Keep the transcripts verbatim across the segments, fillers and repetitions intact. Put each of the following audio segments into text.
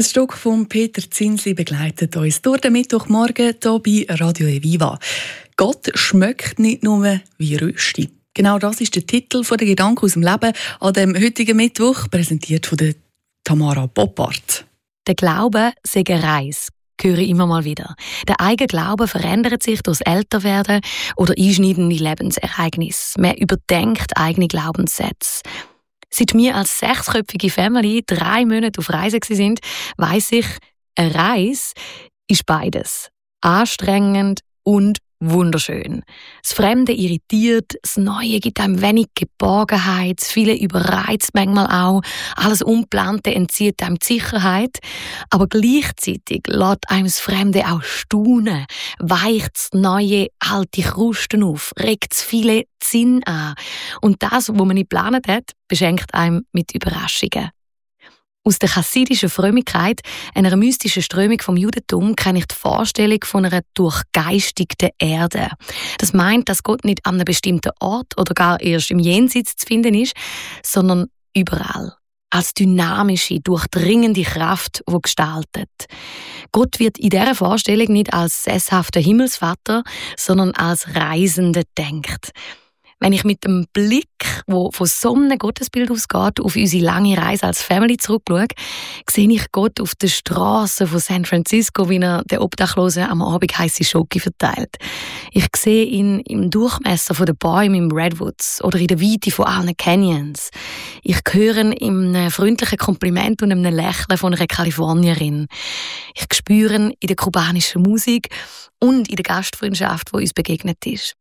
Ein Stück von Peter Zinsli begleitet uns durch den Mittwochmorgen hier bei Radio Eviva. Gott schmeckt nicht nur wie Rösti. Genau das ist der Titel von der Gedanken aus dem Leben an dem heutigen Mittwoch, präsentiert von der Tamara Poppart. Der Glaube sei eine Reise, höre ich immer mal wieder. Der eigene Glaube verändert sich durch das Älterwerden oder einschneidende Lebensereignisse. Man überdenkt eigene Glaubenssätze. Seit wir als sechsköpfige Family drei Monate auf Reise waren, weiss ich, eine Reise ist beides. Anstrengend und wunderschön. Das Fremde irritiert, das Neue gibt einem wenig Geborgenheit, das Viele überreizt manchmal auch, alles Unplante entzieht einem die Sicherheit, aber gleichzeitig lässt einem das Fremde auch staunen, weicht das Neue alte Krusten auf, regt das Viele Sinn an und das, was man nicht geplant hat, beschenkt einem mit Überraschungen. Aus der chassidischen Frömmigkeit, einer mystischen Strömung vom Judentum, kenne ich die Vorstellung von einer durchgeistigten Erde. Das meint, dass Gott nicht an einem bestimmten Ort oder gar erst im Jenseits zu finden ist, sondern überall. Als dynamische, durchdringende Kraft, die gestaltet. Gott wird in dieser Vorstellung nicht als sesshafter Himmelsvater, sondern als Reisender denkt. Wenn ich mit dem Blick, wo von so einem Gottesbild ausgeht, auf unsere lange Reise als Family zurückschaue, sehe ich Gott auf den Strassen von San Francisco, wie er den Obdachlosen am Abend heisse Schoki verteilt. Ich sehe ihn im Durchmesser der Bäume im Redwoods oder in der Weite von allen Canyons. Ich höre ihn in einem freundlichen Kompliment und einem Lächeln von einer Kalifornierin. Ich spüre ihn in der kubanischen Musik und in der Gastfreundschaft, die uns begegnet ist.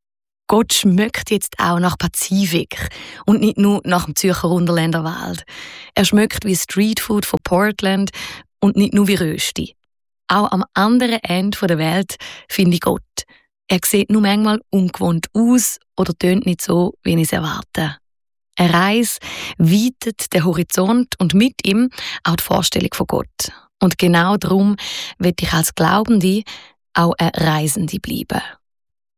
Gott schmeckt jetzt auch nach Pazifik und nicht nur nach dem Zürcher Runderländerwald. Er schmeckt wie Streetfood von Portland und nicht nur wie Rösti. Auch am anderen Ende der Welt finde ich Gott. Er sieht nur manchmal ungewohnt aus oder tönt nicht so, wie ich es erwarte. Eine Reise weitet den Horizont und mit ihm auch die Vorstellung von Gott. Und genau darum will ich als Glaubende auch eine Reisende bleiben.